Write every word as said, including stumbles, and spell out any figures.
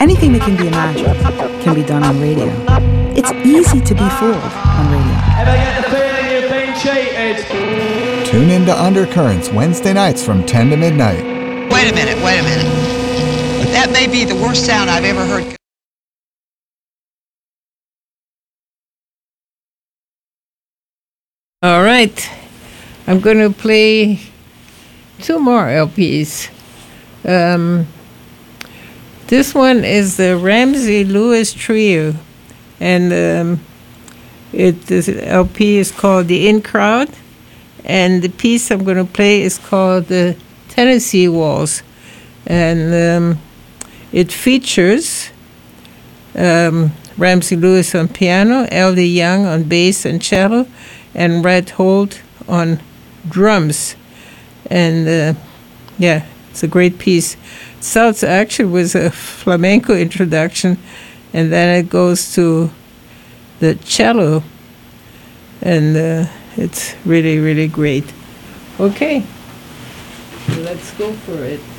Anything that can be imagined can be done on radio. It's easy to be fooled on radio. Ever get the feeling you've been cheated? Tune in to Undercurrents Wednesday nights from ten to midnight. Wait a minute, wait a minute. That may be the worst sound I've ever heard. All right. I'm going to play two more L Ps. Um, this one is the Ramsey Lewis Trio, and um, it this L P is called The In Crowd, and the piece I'm going to play is called the Tennessee Waltz, and um, it features um, Ramsey Lewis on piano, Elder Young on bass and cello, and Red Holt on drums, and uh, yeah, it's a great piece. Starts actually with a flamenco introduction, and then it goes to the cello, and uh, it's really, really great. Okay, let's go for it.